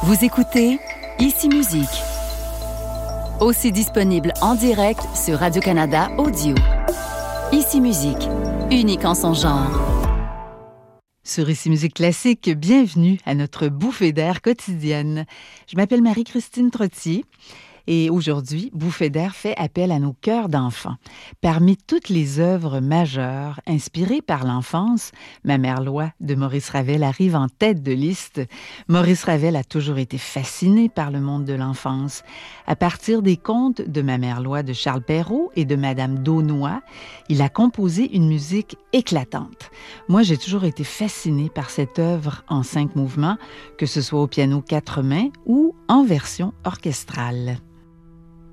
Vous écoutez Ici Musique, aussi disponible en direct sur Radio-Canada Audio. Ici Musique, unique en son genre. Sur Ici Musique Classique, bienvenue à notre bouffée d'air quotidienne. Je m'appelle Marie-Christine Trottier et aujourd'hui, Bouffée d'air fait appel à nos cœurs d'enfants. Parmi toutes les œuvres majeures inspirées par l'enfance, Ma mère loi de Maurice Ravel arrive en tête de liste. Maurice Ravel a toujours été fasciné par le monde de l'enfance. À partir des contes de Ma mère loi de Charles Perrault et de Madame d'Aunoy, il a composé une musique éclatante. Moi, j'ai toujours été fascinée par cette œuvre en 5 mouvements, que ce soit au piano 4 mains ou en version orchestrale.